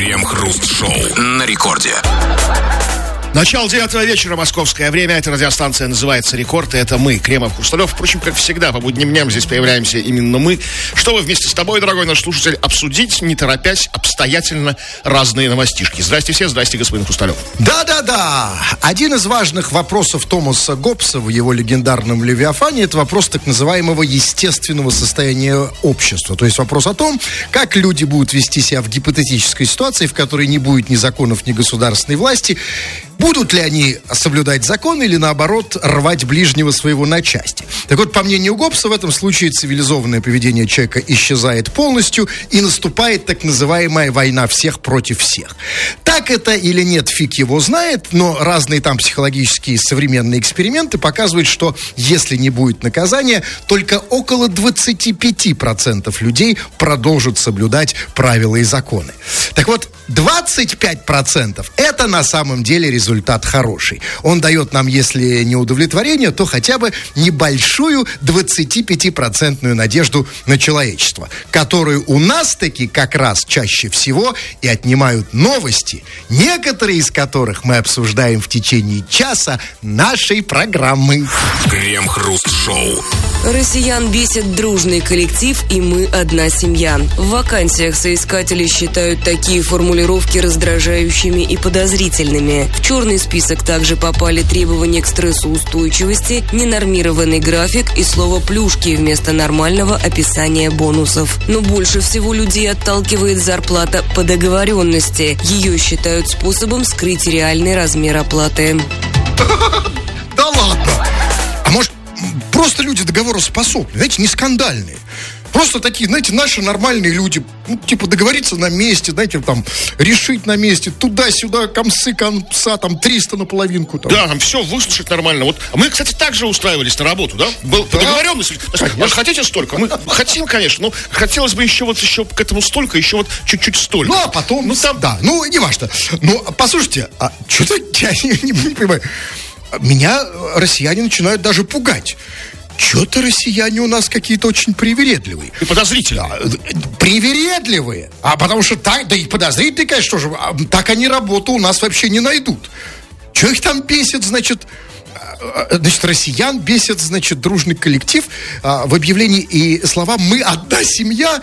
Крем-хруст-шоу на рекорде. Начало 9 вечера, московское время. Эта радиостанция называется «Рекорд», и это мы, Кремов, Хрусталев. Впрочем, как всегда, по будним дням здесь появляемся именно мы, чтобы вместе с тобой, дорогой наш слушатель, обсудить, не торопясь, обстоятельно разные новостишки. Здрасте все, здрасте, господин Хрусталев. Да-да-да. Один из важных вопросов Томаса Гоббса в его легендарном «Левиафане» — это вопрос так называемого естественного состояния общества. То есть вопрос о том, как люди будут вести себя в гипотетической ситуации, в которой не будет ни законов, ни государственной власти. Будут ли они соблюдать закон или, наоборот, рвать ближнего своего на части? Так вот, по мнению Гоббса, в этом случае цивилизованное поведение человека исчезает полностью и наступает так называемая война всех против всех. Так это или нет, фиг его знает, но разные там психологические современные эксперименты показывают, что если не будет наказания, только около 25% людей продолжат соблюдать правила и законы. Так вот, 25% это на самом деле результат хороший. Он дает нам, если не удовлетворение, то хотя бы небольшую 25% надежду на человечество, которую у нас таки как раз чаще всего и отнимают новости, некоторые из которых мы обсуждаем в течение часа нашей программы. Крем-хруст-шоу. Россиян бесит дружный коллектив, и мы одна семья. В вакансиях соискатели считают такие формулировки раздражающими и подозрительными. В черный список также попали требования к стрессоустойчивости, ненормированный график и слово «плюшки» вместо нормального описания бонусов. Но больше всего людей отталкивает зарплата по договоренности. Ее считают способом скрыть реальный размер оплаты. Да ладно! А может, просто люди договороспособны, знаете, не скандальные. Просто такие, знаете, наши нормальные люди, ну, типа договориться на месте, знаете, там, решить на месте, туда-сюда, комсы, комса, там, 300 на половинку. Там. Да, там все выслушать нормально. Вот мы, кстати, также устраивались на работу, да? Был по договоренности. Хотите столько? Мы хотим, конечно, но хотелось бы еще к этому столько, еще вот чуть-чуть столько. Ну, а потом, ну, там... да, ну, не важно. Ну, послушайте, что-то я не понимаю. Меня россияне начинают даже пугать. Что-то россияне у нас какие-то очень привередливые. И подозрительные. Привередливые. Потому что так, да и подозрительные, конечно, же, так они работу у нас вообще не найдут. Что их там бесит, значит, россиян бесит, значит, дружный коллектив. В объявлении и слова «мы одна семья».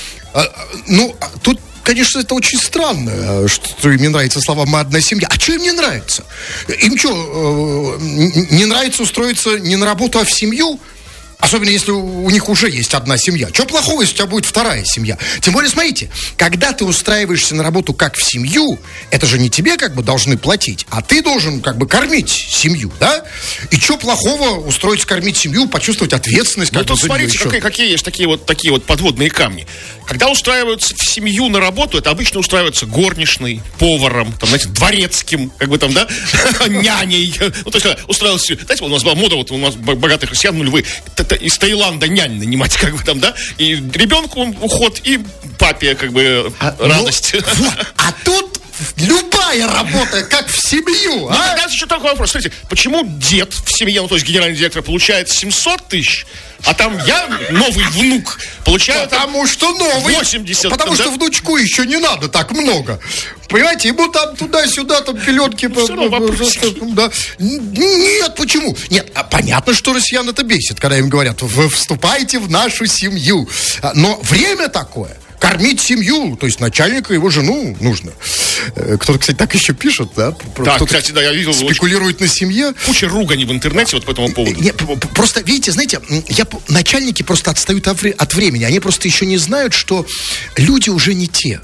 Ну, тут, конечно, это очень странно, что им не нравятся слова «мы одна семья». А что им не нравится? Им что, не нравится устроиться не на работу, а в семью? Особенно, если у них уже есть одна семья. Что плохого, если у тебя будет вторая семья? Тем более, смотрите, когда ты устраиваешься на работу как в семью, это же не тебе как бы должны платить, а ты должен как бы кормить семью, да? И что плохого устроиться кормить семью, почувствовать ответственность? Ну, тут смотрите, какие есть такие вот подводные камни. Когда устраиваются в семью на работу, это обычно устраиваются горничной, поваром, там, знаете, дворецким, как бы там, да, няней. Ну, то есть, когда устраивался, знаете, у нас была мода, вот у нас богатых россиян, ну, львы, из Таиланда нянь нанимать, как бы там, да, и ребенку уход, и папе, как бы, радость. А тут любая работа, как в семью, а? Тогда еще такой вопрос, смотрите, почему дед в семье, ну, то есть генеральный директор, получает 700 тысяч, а там я, новый внук, получаю потому что новый, 80. Потому что внучку еще не надо так много. Понимаете, ему там туда-сюда, там пеленки. Да. Нет, почему? Нет, понятно, что россиян это бесит, когда им говорят: вы вступайте в нашу семью. Но время такое. Кормить семью, то есть начальника и его жену нужно. Кто-то, кстати, так еще пишет, да? Да, кстати, да, я видел. Спекулирует на семье. Куча ругани в интернете вот по этому поводу. Нет, просто, видите, знаете, начальники просто отстают от времени. Они просто еще не знают, что люди уже не те.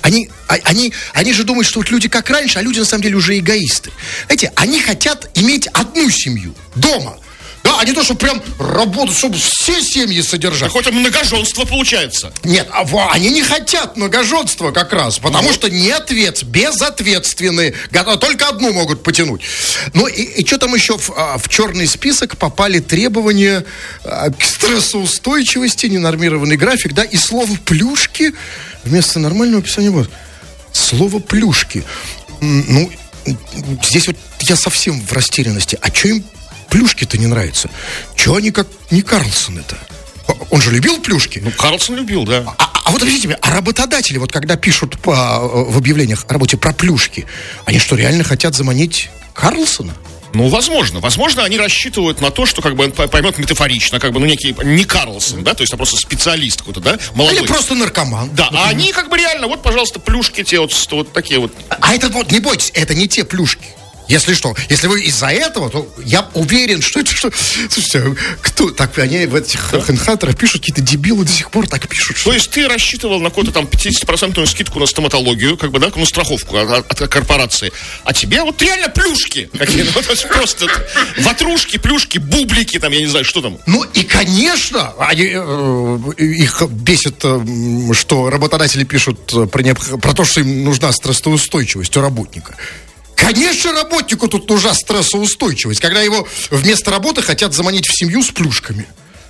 Они же думают, что вот люди как раньше, а люди на самом деле уже эгоисты. Знаете, они хотят иметь одну семью дома. Да, а не то, что прям работать, чтобы все семьи содержать. Какое-то многоженство получается. Нет, они не хотят многоженства как раз, потому что безответственные. Только одну могут потянуть. Ну и что там еще в черный список попали требования к стрессоустойчивости, ненормированный график, да, и слово «плюшки» вместо нормального описания вот. Слово «плюшки». Ну, здесь вот я совсем в растерянности. А что им плюшки-то не нравятся? Чего они как не Карлсон это? Он же любил плюшки? Ну, Карлсон любил, да. А вот объясните мне, а работодатели, вот когда пишут в объявлениях о работе про плюшки, они что, реально хотят заманить Карлсона? Ну, возможно. Возможно, они рассчитывают на то, что как бы он поймет метафорично, как бы, ну, некий, не Карлсон, да, то есть, а просто специалист какой-то, да, молодой. Или просто наркоман. Да, а они как бы реально, вот, пожалуйста, плюшки те вот такие вот. А это вот, не бойтесь, это не те плюшки. Если что, если вы из-за этого, то я уверен, что это что... Слушайте, кто так, они в этих хендхантерах пишут, какие-то дебилы до сих пор так пишут. Что... То есть ты рассчитывал на какую-то там 50% скидку на стоматологию, как бы, да, на страховку от корпорации, а тебе вот реально плюшки какие-то, то есть просто ватрушки, плюшки, бублики, там, я не знаю, что там. Ну и, конечно, их бесит, что работодатели пишут про то, что им нужна стрессоустойчивость у работника. Конечно, работнику тут нужна стрессоустойчивость, когда его вместо работы хотят заманить в семью с плюшками.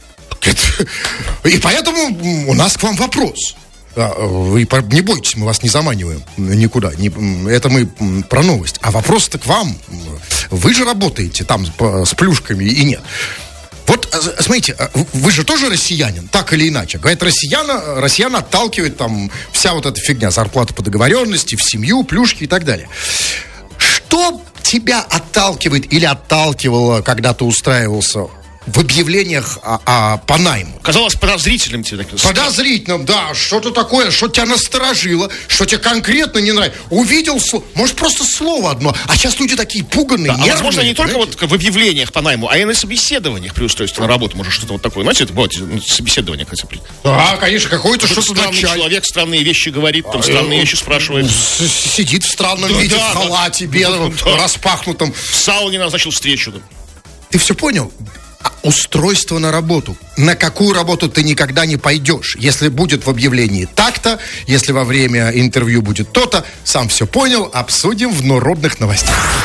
И поэтому у нас к вам вопрос. Вы не бойтесь, мы вас не заманиваем никуда. Это мы про новость. А вопрос-то к вам. Вы же работаете там с плюшками и нет. Вот, смотрите, вы же тоже россиянин, так или иначе. Говорят, россиян отталкивает там вся вот эта фигня. Зарплата по договоренности, в семью, плюшки и так далее. Что тебя отталкивает или отталкивало, когда ты устраивался в объявлениях по найму? Казалось подозрительным тебе. Подозрительным, да. Что-то такое, что тебя насторожило, что тебе конкретно не нравится. Увидел слово, может, просто слово одно. А сейчас люди такие пуганные, да, нервные. А возможно, не только вот в объявлениях по найму, а и на собеседованиях при устройстве на работу. Может, что-то вот такое. Знаете, это бывает собеседование, кстати. Да, конечно, какой-то что-то странный человек, странные вещи говорит, там странные вещи спрашивает. Сидит в странном виде, в халате, белом, распахнутом. В сауне назначил встречу. Да. Ты все понял? Устройство на работу. На какую работу ты никогда не пойдешь. Если будет в объявлении так-то, если во время интервью будет то-то, сам все понял, обсудим в народных новостях.